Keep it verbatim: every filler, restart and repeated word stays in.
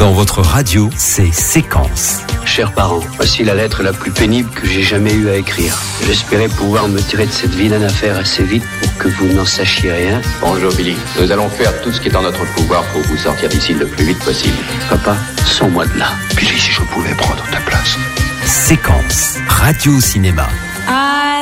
Dans votre radio, c'est Séquence. Chers parents, voici la lettre la plus pénible que j'ai jamais eu à écrire. J'espérais pouvoir me tirer de cette vilaine affaire assez vite pour que vous n'en sachiez rien. Bonjour Billy, nous allons faire tout ce qui est en notre pouvoir pour vous sortir d'ici le plus vite possible. Papa, sors-moi de là. Billy, si je pouvais prendre ta place. Séquence, radio cinéma. I